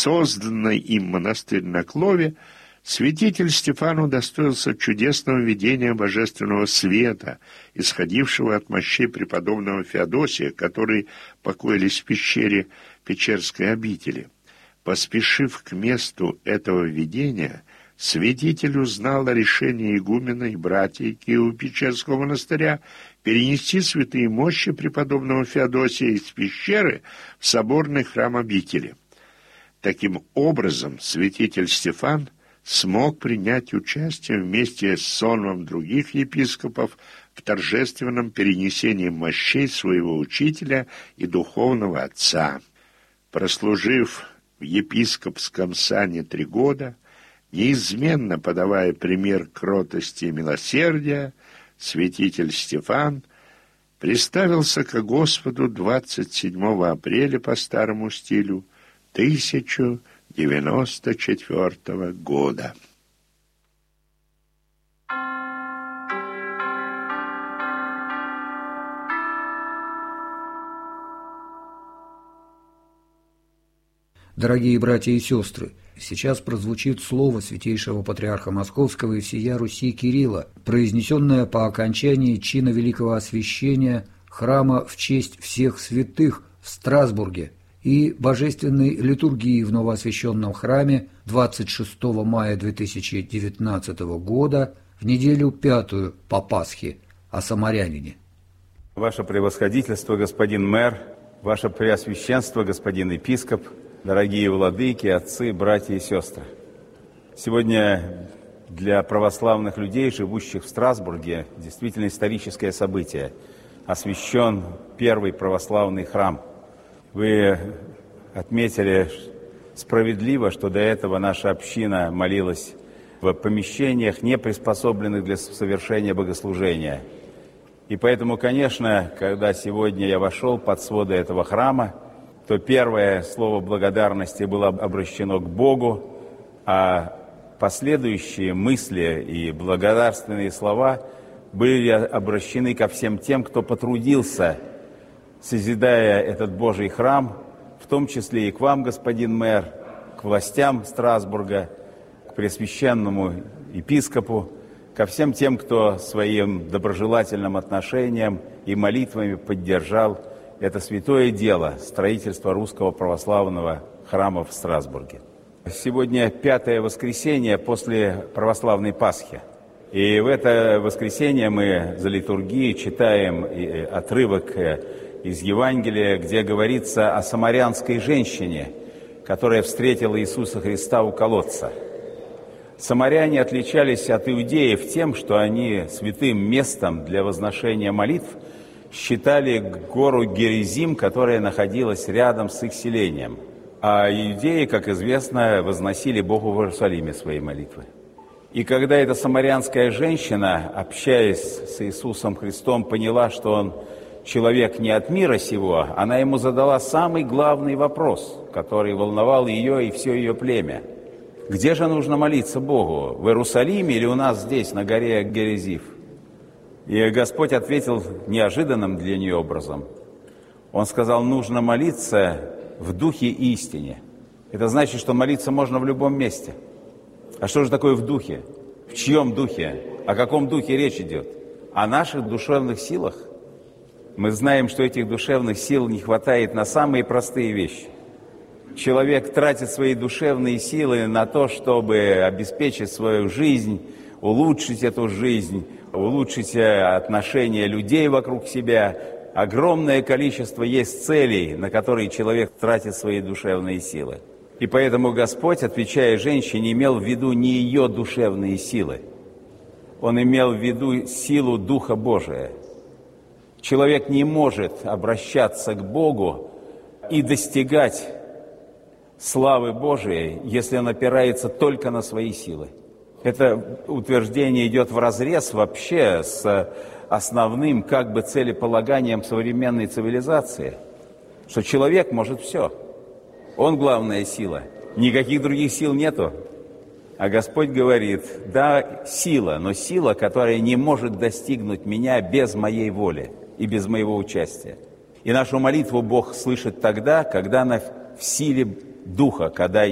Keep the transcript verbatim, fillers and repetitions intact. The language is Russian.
созданный им монастырь на Клове, святитель Стефан удостоился чудесного видения божественного света, исходившего от мощей преподобного Феодосия, которые покоились в пещере Печерской обители. Поспешив к месту этого видения, святитель узнал о решении игумена и братьев Киево-Печерского монастыря перенести святые мощи преподобного Феодосия из пещеры в соборный храм обители. Таким образом, святитель Стефан смог принять участие вместе с сонмом других епископов в торжественном перенесении мощей своего учителя и духовного отца. Прослужив в епископском сане три года, неизменно подавая пример кротости и милосердия, святитель Стефан представился ко Господу двадцать седьмого апреля по старому стилю тысяча девяносто четвёртого года. Дорогие братья и сестры, сейчас прозвучит слово святейшего патриарха Московского и всея Руси Кирилла, произнесенное по окончании чина великого освящения храма в честь всех святых в Страсбурге и божественной литургии в новоосвященном храме двадцать шестого мая две тысячи девятнадцатого года в неделю пятую по Пасхе о Самарянине. Ваше Превосходительство, господин мэр, Ваше Преосвященство, господин епископ, дорогие владыки, отцы, братья и сестры. Сегодня для православных людей, живущих в Страсбурге, действительно историческое событие. Освящен первый православный храм. Вы отметили справедливо, что до этого наша община молилась в помещениях, не приспособленных для совершения богослужения. И поэтому, конечно, когда сегодня я вошел под своды этого храма, то первое слово благодарности было обращено к Богу, а последующие мысли и благодарственные слова были обращены ко всем тем, кто потрудился, созидая этот Божий храм, в том числе и к вам, господин мэр, к властям Страсбурга, к Преосвященному епископу, ко всем тем, кто своим доброжелательным отношением и молитвами поддержал это святое дело строительства русского православного храма в Страсбурге. Сегодня пятое воскресенье после православной Пасхи. И в это воскресенье мы за литургией читаем отрывок из Евангелия, где говорится о самарянской женщине, которая встретила Иисуса Христа у колодца. Самаряне отличались от иудеев тем, что они святым местом для возношения молитв считали гору Геризим, которая находилась рядом с их селением. А иудеи, как известно, возносили Богу в Иерусалиме свои молитвы. И когда эта самарянская женщина, общаясь с Иисусом Христом, поняла, что он человек не от мира сего, она ему задала самый главный вопрос, который волновал ее и все ее племя. Где же нужно молиться Богу? В Иерусалиме или у нас здесь, на горе Геризим? И Господь ответил неожиданным для нее образом. Он сказал, нужно молиться в духе и истине. Это значит, что молиться можно в любом месте. А что же такое в духе? В чьем духе? О каком духе речь идет? О наших душевных силах? Мы знаем, что этих душевных сил не хватает на самые простые вещи. Человек тратит свои душевные силы на то, чтобы обеспечить свою жизнь, улучшить эту жизнь, улучшить отношения людей вокруг себя. Огромное количество есть целей, на которые человек тратит свои душевные силы. И поэтому Господь, отвечая женщине, имел в виду не ее душевные силы. Он имел в виду силу Духа Божия. Человек не может обращаться к Богу и достигать славы Божией, если он опирается только на свои силы. Это утверждение идет вразрез вообще с основным как бы целеполаганием современной цивилизации, что человек может все. Он главная сила. Никаких других сил нету. А Господь говорит, да, сила, но сила, которая не может достигнуть меня без моей воли и без моего участия. И нашу молитву Бог слышит тогда, когда она в силе Духа, когда